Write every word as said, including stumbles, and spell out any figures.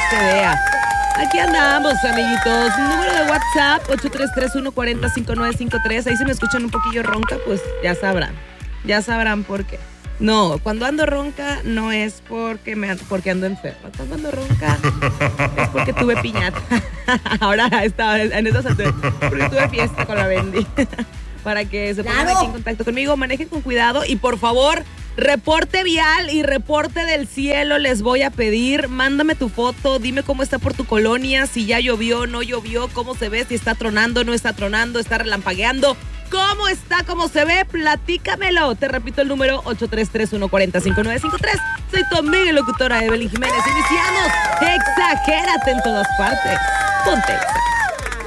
se vea. Aquí andamos, amiguitos. Número de WhatsApp, ocho tres tres uno cuatro cero cinco nueve cinco tres. Ahí si me escuchan un poquillo ronca, pues ya sabrán. Ya sabrán por qué. No, cuando ando ronca no es porque me porque ando enferma. Cuando ando ronca es porque tuve piñata. Ahora estaba en esas porque tuve fiesta con la Bendy. Para que se pongan Claro. aquí en contacto conmigo, manejen con cuidado y por favor, reporte vial y reporte del cielo les voy a pedir. Mándame tu foto, dime cómo está por tu colonia, si ya llovió, no llovió, cómo se ve, si está tronando, no está tronando, está relampagueando. ¿Cómo está? ¿Cómo se ve? Platícamelo. Te repito el número ocho tres tres uno cuatro cero cinco nueve cinco tres. Soy tu amiga y locutora Evelyn Jiménez. Iniciamos. Exagérate en todas partes. Ponte Exa.